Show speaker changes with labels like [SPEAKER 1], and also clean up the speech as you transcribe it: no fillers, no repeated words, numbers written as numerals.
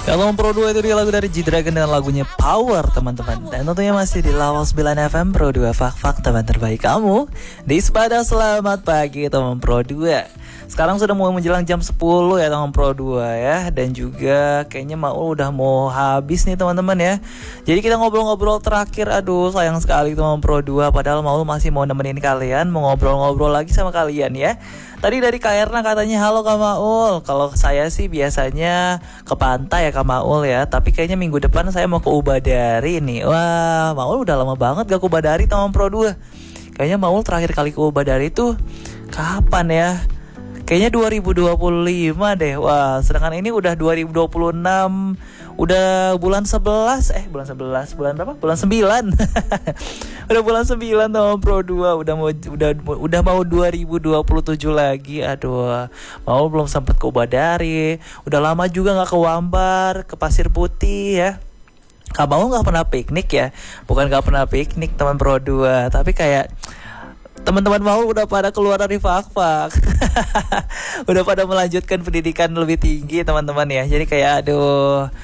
[SPEAKER 1] Kalau Pro 2 itu dia lagu dari G-Dragon dengan lagunya Power, teman-teman. Dan tentunya masih di Lawal 9 FM Pro 2 Fak teman terbaik kamu. Di Sepada selamat pagi teman Pro 2. Sekarang sudah mau menjelang jam 10 ya teman Pro 2 ya. Dan juga kayaknya udah mau habis nih teman-teman ya. Jadi kita ngobrol-ngobrol terakhir. Aduh sayang sekali teman Pro 2. Padahal masih mau nemenin kalian, mau ngobrol-ngobrol lagi sama kalian ya. Tadi dari Kak Erna katanya halo Kak Maul. Kalau saya sih biasanya ke pantai ya Kak Maul ya. Tapi kayaknya minggu depan saya mau ke Ubadari nih. Wah Maul udah lama banget gak ke Ubadari teman Pro 2. Kayaknya Maul terakhir kali ke Ubadari itu kapan ya? Kayaknya 2025 deh. Wah, sedangkan ini udah 2026. Udah bulan 11. Bulan berapa? Bulan 9. Udah bulan 9 tahun Pro 2. Udah mau 2027 lagi. Aduh. Mau belum sempat ke Ubadari. Udah lama juga enggak ke Wambar, ke Pasir Putih ya. Kak mau enggak pernah piknik ya? Bukan enggak pernah piknik teman Pro 2, tapi kayak teman-teman mau udah pada keluar dari Fak. Udah pada melanjutkan pendidikan lebih tinggi teman-teman ya. Jadi kayak aduh